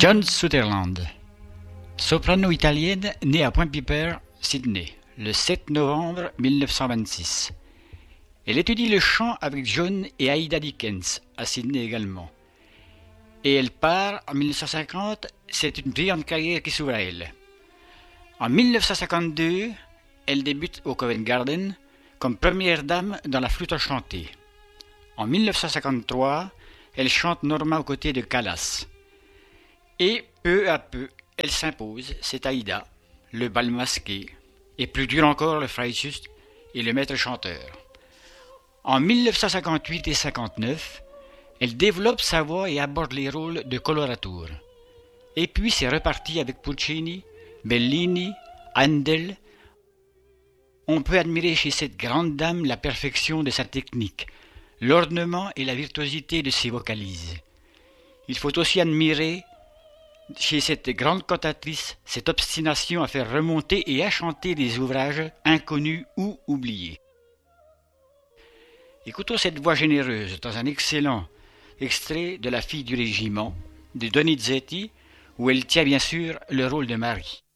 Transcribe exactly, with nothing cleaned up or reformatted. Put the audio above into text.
Joan Sutherland, soprano italienne née à Point Piper, Sydney, le sept novembre mille neuf cent vingt-six. Elle étudie le chant avec John et Aida Dickens, à Sydney également. Et elle part en mille neuf cent cinquante, c'est une brillante carrière qui s'ouvre à elle. En mille neuf cent cinquante-deux, elle débute au Covent Garden comme première dame dans la flûte enchantée. En mille neuf cent cinquante-trois, elle chante Norma aux côtés de Callas. Et peu à peu, elle s'impose, c'est Aida, le bal masqué, et plus dur encore le Freyjus et le maître chanteur. En mille neuf cent cinquante-huit et cinquante-neuf, elle développe sa voix et aborde les rôles de colorature. Et puis c'est reparti avec Puccini, Bellini, Handel. On peut admirer chez cette grande dame la perfection de sa technique, l'ornement et la virtuosité de ses vocalises. Il faut aussi admirer chez cette grande cantatrice cette obstination à faire remonter et à chanter des ouvrages inconnus ou oubliés. Écoutons cette voix généreuse dans un excellent extrait de La fille du régiment de Donizetti, où elle tient bien sûr le rôle de Marie.